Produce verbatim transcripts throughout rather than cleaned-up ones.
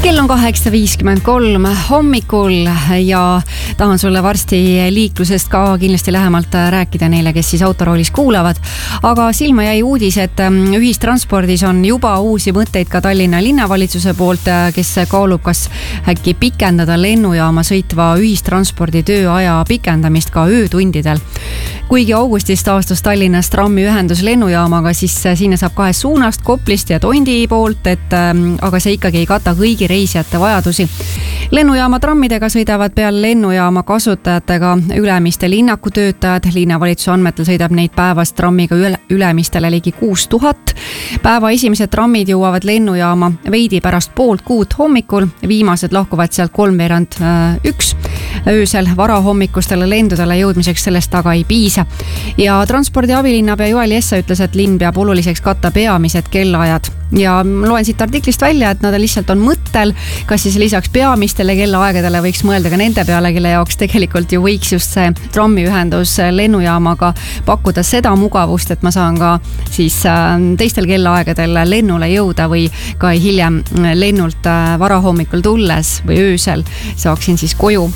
Kell on kaheksa viiskümmend kolm hommikul ja tahan sulle varsti liiklusest ka kindlasti lähemalt rääkida neile, kes siis autoroolis kuulavad. Aga silma jäi uudis, et ühistranspordis on juba uusi mõtteid ka Tallinna linnavalitsuse poolt, kes kaalub, kas äkki pikendada lennujaama sõitva ühistranspordi tööaja pikendamist ka öötundidel. Kuigi augustist aastas Tallinnas trammi ühendus lennujaamaga, siis sinna saab kahest suunast, Koplist ja Tondi poolt, et aga see ikkagi ei kata kõigi reisijate vajadusi. Lennujaama trammidega sõidavad peale lennujaama kasutajatega Ülemiste linnaku töötajad. Linnavalitsuse andmetel sõidab neid päevast trammiga Ülemistele ligi kuus tuhat. Päeva esimesed trammid jõuavad lennujaama veidi pärast poolt kuud hommikul. Viimased lahkuvad sealt kolmveerand üks. Öösel varahommikustele lendudele jõudmiseks sellest taga ei piisa. Ja transpordi abilinnapea Joel Jesse ütles, et linn peab oluliseks katta peamised kellaajad. Ja loen siit artiklist välja, et nad lihtsalt on mõttel, kas siis lisaks peamistele kellaaegadele võiks mõelda ka nende peale, kelle jaoks tegelikult ju võiks just see trammiühendus lennujaamaga pakkuda seda mugavust, et ma saan ka siis teistel kellaaegadel lennule jõuda või ka hiljem lennult varahommikul tulles või öösel saaksin siis koju.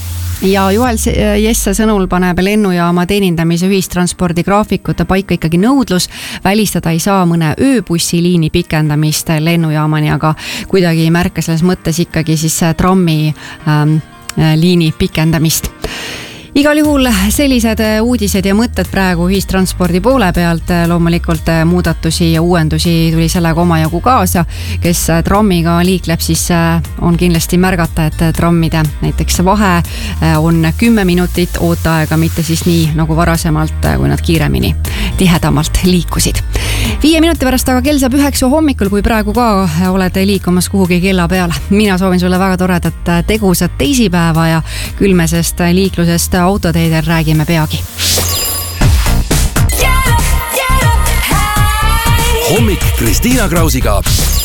Ja Joel Jesse sõnul paneb lennujaama teenindamise ühistranspordi graafikute paika ikkagi nõudlus. Välistada ei saa mõne ööbussiliini pikendamist lennujaamani, aga kuidagi ei märka selles mõttes ikkagi siis trammi ähm, liini pikendamist. Igal juhul sellised uudised ja mõtted praegu ühistranspordi poole pealt. Loomulikult muudatusi ja uuendusi tuli sellega omajagu kaasa. Kes trammiga liikleb, siis on kindlasti märgata, et trammide näiteks vahe on kümme minutit ooteaega, mitte siis nii nagu varasemalt, kui nad kiiremini, tihedamalt liikusid. Viie minuti pärast aga kell saab üheksa hommikul, kui praegu ka oled liikumas kuhugi kella peale. Mina soovin sulle väga toredat tegusat teisipäeva ja külmesest liiklusest autoteedel räägime peagi. Hommik Kristiina Krausiga.